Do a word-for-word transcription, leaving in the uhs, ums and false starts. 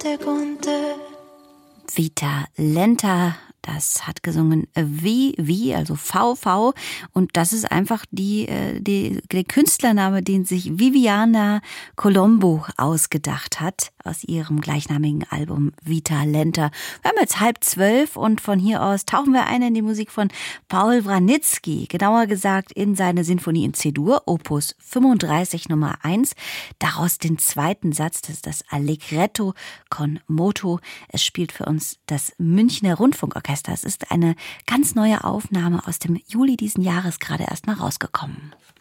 notte con te. Vita Lenta, das hat gesungen wie, wie, also V V. Und das ist einfach die, die, der Künstlername, den sich Viviana Colombo ausgedacht hat aus ihrem gleichnamigen Album Vita Lenta. Wir haben jetzt halb zwölf und von hier aus tauchen wir ein in die Musik von Paul Wranitzky, genauer gesagt in seine Sinfonie in C-Dur, Opus fünfunddreißig Nummer eins. Daraus den zweiten Satz, das ist das Allegretto con moto. Es spielt für uns das Münchner Rundfunkorchester. Es ist eine ganz neue Aufnahme aus dem Juli diesen Jahres gerade erst mal rausgekommen.